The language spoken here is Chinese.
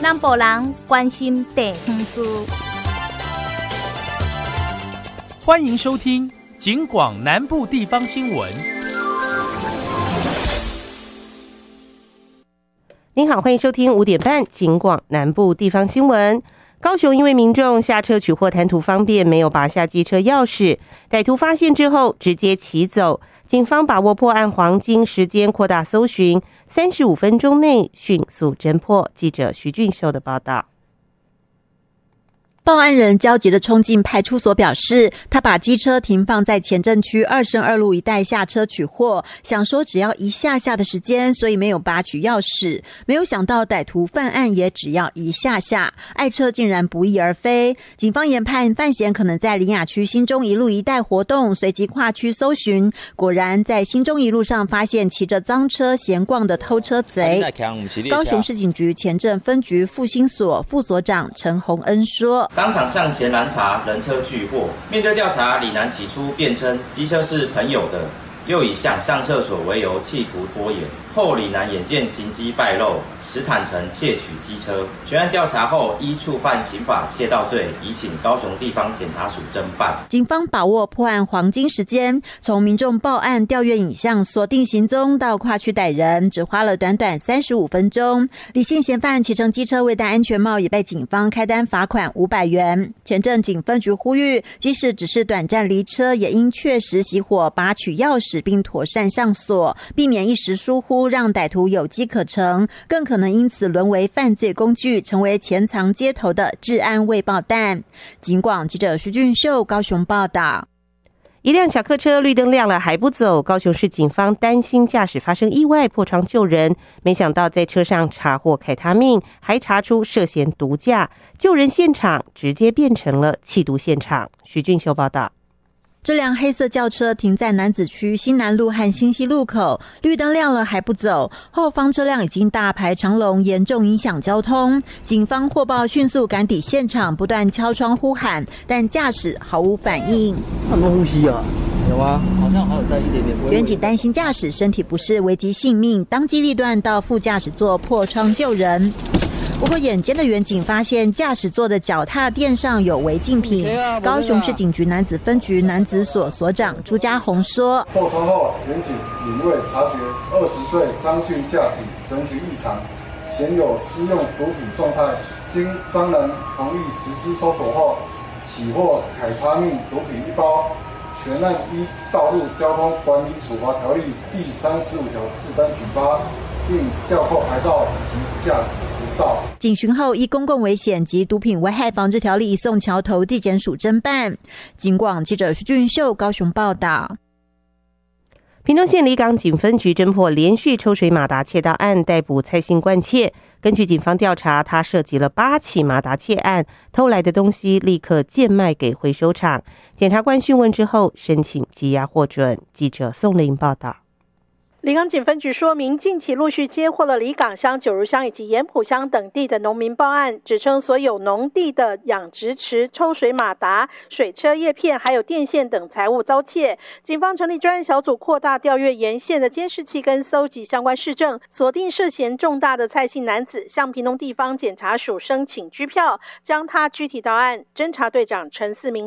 南部人关心地方事。 欢迎收听警广南部地方新闻。 您好，欢迎收听5点半警广南部地方新闻。高雄因为民众下车取货贪图方便，没有拔下机车钥匙，歹徒发现之后直接骑走。警方把握破案黄金时间，扩大搜寻，35分钟内迅速侦破。记者徐俊秀的报道。 报案人焦急地冲进派出所，表示他把机车停放在前镇区2圣2路一带下车取货，想说只要一下下的时间，所以没有拔取钥匙。没有想到歹徒犯案也只要一下下，爱车竟然不翼而飞。警方研判犯嫌可能在苓雅区新中一路一带活动，随即跨区搜寻，果然在新中一路上发现骑着赃车闲逛的偷车贼。高雄市警局前镇分局复兴所副所长陈宏恩说， 当场向前拦查人车俱获，面对调查，李男起初辩称机车是朋友的，又以想上厕所为由企图拖延。后李男眼见行迹败露，实坦诚窃取机车。全案调查后，依触犯刑法窃盗罪，移请高雄地方检察署侦办。 警方把握破案黄金时间，从民众报案、调阅影像、锁定行踪到跨区逮人，只花了短短35分钟。李姓嫌犯骑乘机车未戴安全帽，也被警方开单罚款500元。前镇警分局呼吁，即使只是短暂离车，也应确实熄火、拔取钥匙并妥善上锁，避免一时疏忽让歹徒有机可乘，更可能因此沦为犯罪工具，成为潜藏街头的治安未爆弹。警广记者徐俊秀高雄报道。 一辆小客车绿灯亮了还不走，高雄市警方担心驾驶发生意外，破窗救人，没想到在车上查获凯他命，还查出涉嫌毒驾，救人现场直接变成了弃毒现场。徐俊秀报道。 这辆黑色轿车停在楠梓区新南路和新西路口，绿灯亮了还不走，后方车辆已经大排长龙，严重影响交通。警方获报迅速赶抵现场，不断敲窗呼喊，但驾驶毫无反应。 他没呼吸啊？有吗？好像还有带一点点。 员警担心驾驶身体不适危及性命，当机立断到副驾驶座破窗救人。不过眼尖的员警发现驾驶座的脚踏垫上有违禁品。高雄市警局男子分局男子所所长朱家宏说， 破窗后，员警领位察觉20岁张姓驾驶神情异常，显有施用毒品状态，经张人同意实施搜索后，起获凯他命毒品1包。全案依道路交通管理处罚条例第35条自单举发，并吊扣牌照及驾驶执照。 警巡后依公共危险及毒品危害防治条例移送桥头地检署侦办。警广记者徐俊秀高雄报道。 屏东县里港警分局侦破连续抽水马达窃盗案，逮捕蔡姓惯窃。根据警方调查，他涉及了8起马达窃案，偷来的东西立刻贱卖给回收厂。检察官讯问之后，申请羁押获准。记者宋玲报道。 里港警分局说明，近期陆续接获了里港乡、九如乡以及盐埔乡等地的农民报案，指称所有农地的养殖池、抽水马达、水车叶片还有电线等财物遭窃。警方成立专案小组，扩大调阅沿线的监视器跟搜集相关事证，锁定涉嫌重大的蔡姓男子，向屏东地方检察署申请拘票，将他拘提到案。侦查队长陈四明